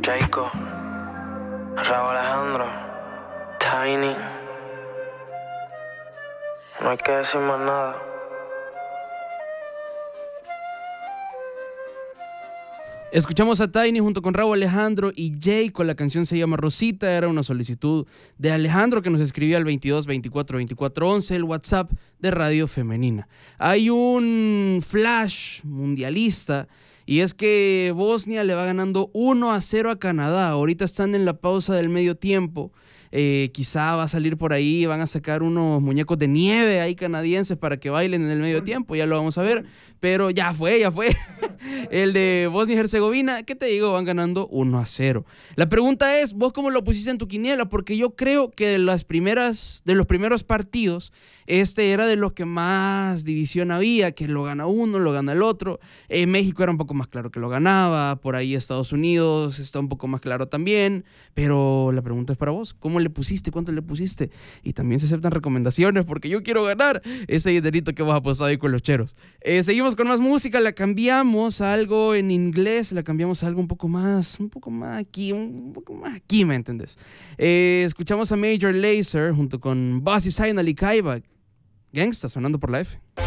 Jayco, Raúl Alejandro, Tiny. No hay que decir más nada. Escuchamos a Tiny junto con Raúl Alejandro y Jayco. La canción se llama Rosita. Era una solicitud de Alejandro que nos escribía al 22 24 24 11, el WhatsApp de Radio Femenina. Hay un flash mundialista y es que Bosnia le va ganando 1-0 a Canadá. Ahorita están en la pausa del medio tiempo. Quizá va a salir por ahí, van a sacar unos muñecos de nieve ahí canadienses para que bailen en el medio tiempo, ya lo vamos a ver, pero ya fue. El de Bosnia y Herzegovina, ¿qué te digo? Van ganando 1-0. La pregunta es, ¿vos cómo lo pusiste en tu quiniela? Porque yo creo que de los primeros partidos, este era de los que más división había, que lo gana uno, lo gana el otro. México era un poco más claro que lo ganaba, por ahí Estados Unidos está un poco más claro también, pero la pregunta es para vos, ¿cómo le pusiste? ¿Cuánto le pusiste? Y también se aceptan recomendaciones porque yo quiero ganar ese dinerito que vos apostado ahí con los cheros. Seguimos con más música, la cambiamos a algo en inglés, la cambiamos a algo un poco más aquí, ¿me entendés? Escuchamos a Major Lazer junto con Bossy Signal y Kaiba. Gangsta sonando por la F.